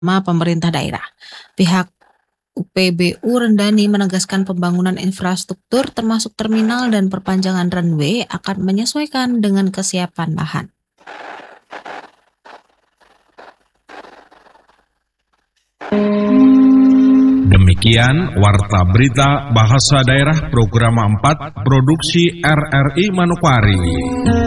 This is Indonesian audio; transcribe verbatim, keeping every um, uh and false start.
sama pemerintah daerah. Pihak U P B U Rendani menegaskan pembangunan infrastruktur termasuk terminal dan perpanjangan runway akan menyesuaikan dengan kesiapan lahan. Demikian Warta Berita Bahasa Daerah Program empat Produksi R R I Manokwari.